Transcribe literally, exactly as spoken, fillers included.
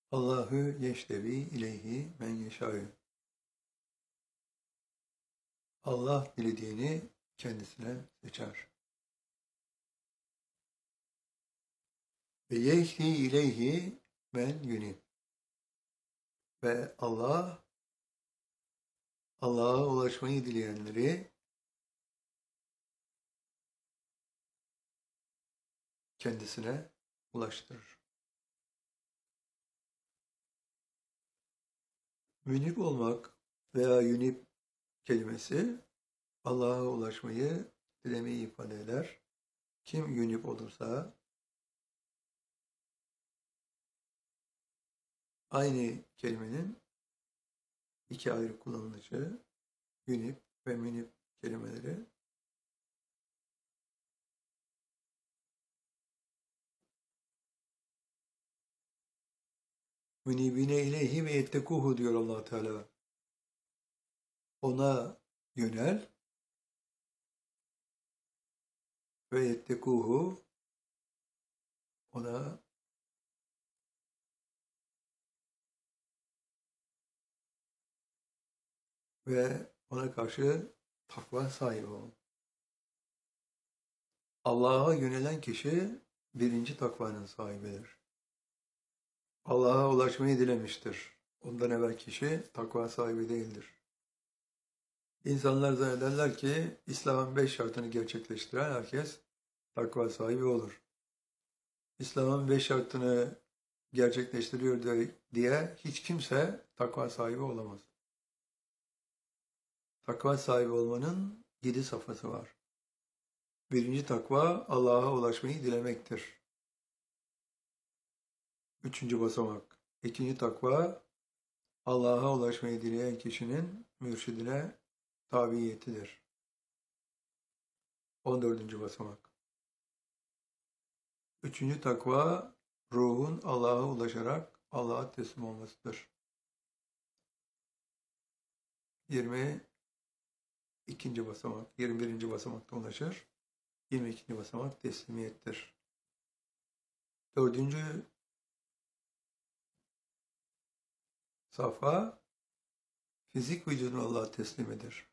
Allahu yeştevi ileyhi men yeşâ'ü. Allah dilediğini kendisine seçer. Ve yehdi ileyhi men yunib. Ve Allah, Allah'a ulaşmayı dileyenleri kendisine ulaştırır. Münib olmak veya yunib kelimesi Allah'a ulaşmayı dilemeyi ifade eder. Kim yunib olursa aynı kelimenin iki ayrı kullanılışı yunib ve münib kelimeleri münibine ileyhi ve yettekuhu diyor Allah Teala. Ona yönel ve yettekuhu, ona ve ona karşı takva sahibi ol. Allah'a yönelen kişi birinci takvanın sahibidir. Allah'a ulaşmayı dilemiştir. Ondan evvel kişi takva sahibi değildir. İnsanlar zannederler ki İslam'ın beş şartını gerçekleştiren herkes takva sahibi olur. İslam'ın beş şartını gerçekleştiriyor diye hiç kimse takva sahibi olamaz. Takva sahibi olmanın yedi safhası var. Birinci takva Allah'a ulaşmayı dilemektir. Üçüncü basamak. İkinci takva Allah'a ulaşmayı dileyen kişinin mürşidine tabiyetidir. On dördüncü basamak. Üçüncü takva ruhun Allah'a ulaşarak Allah'a teslim olmasıdır. Yirmi ikinci basamak, yirmi birinci basamakta ulaşır. Yirmi ikinci basamak teslimiyettir. Dördüncü safha fizik vücudunu Allah'a teslimidir.